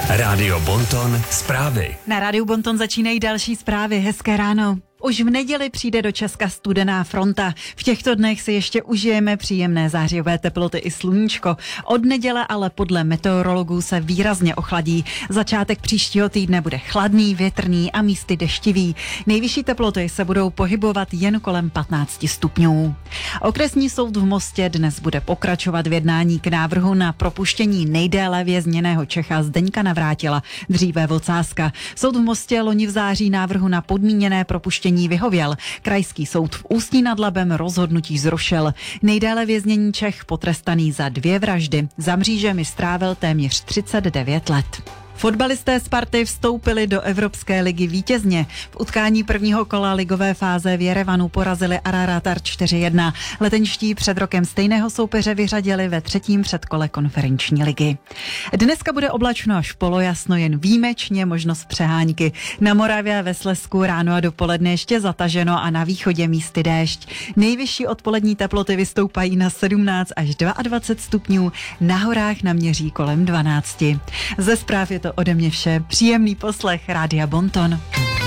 Rádio Bonton zprávy. Na Rádiu Bonton začínají další zprávy. Hezké ráno. Už v neděli přijde do Česka studená fronta. V těchto dnech si ještě užijeme příjemné zářijové teploty i sluníčko. Od neděle ale podle meteorologů se výrazně ochladí. Začátek příštího týdne bude chladný, větrný a místy deštivý. Nejvyšší teploty se budou pohybovat jen kolem 15 stupňů. Okresní soud v Mostě dnes bude pokračovat v jednání k návrhu na propuštění nejdéle vězněného Čecha Zdeňka Navrátila, dříve Vocáska. Soud v Mostě loni v září návrhu na podmíněné propuštění vyhověl. Krajský soud v Ústí nad Labem rozhodnutí zrušil. Nejdéle vězněný Čech, potrestaný za 2 vraždy, za mřížemi strávil téměř 39 let. Fotbalisté Sparty vstoupili do Evropské ligy vítězně. V utkání prvního kola ligové fáze v Jerevanu porazili Ararat 4-1. Letenští před rokem stejného soupeře vyřadili ve 3. předkole konferenční ligy. Dneska bude oblačno až polojasno, jen výjimečně možnost přehánky. Na Moravě a ve Slezsku ráno a dopoledne ještě zataženo a na východě místy déšť. Nejvyšší odpolední teploty vystoupají na 17 až 22 stupňů, na horách naměří kolem 12. Ze zpráv je to ode mě vše. Příjemný poslech Rádia Bonton.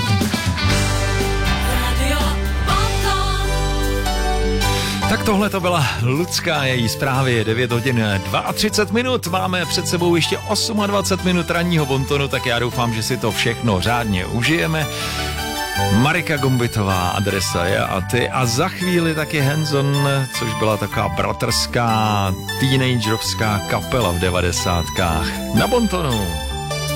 Tak tohle to byla Lucka, její zprávy, 9 hodin 32 minut, máme před sebou ještě 28 minut ranního Bontonu, tak já doufám, že si to všechno řádně užijeme. Marika Gombitová, Adresa je a ty, a za chvíli taky Hanson, což byla taková bratrská teenagerovská kapela v 90. na Bontonu.